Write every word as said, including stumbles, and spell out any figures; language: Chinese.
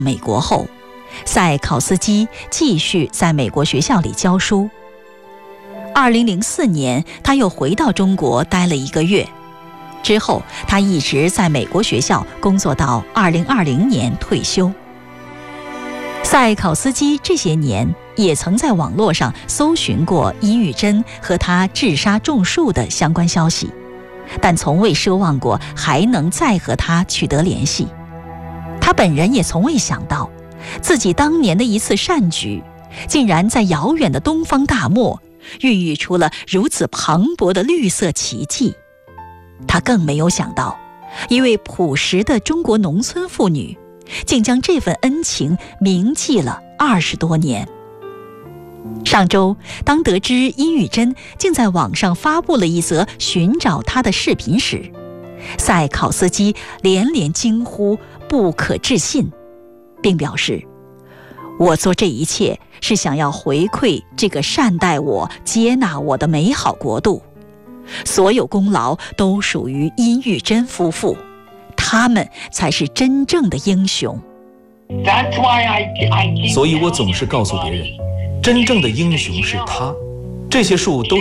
美国后，塞考斯基继续在美国学校里教书。二零零四年，他又回到中国待了一个月。之后，他一直在美国学校工作到二零二零年退休。塞考斯基这些年也曾在网络上搜寻过伊玉珍和他治沙种树的相关消息，但从未奢望过还能再和他取得联系。他本人也从未想到，自己当年的一次善举，竟然在遥远的东方大漠孕育出了如此磅礴的绿色奇迹。他更没有想到，一位朴实的中国农村妇女竟将这份恩情铭记了二十多年。上周，当得知伊玉珍竟在网上发布了一则寻找她的视频时，塞考斯基连连惊呼不可置信，并表示，我做这一切是想要回馈这个善待我、接纳我的美好国度，所有功劳都属于伊玉珍夫妇，他们才是真正的英雄。 所以我总是告诉别人，真正的英雄是他。这些树都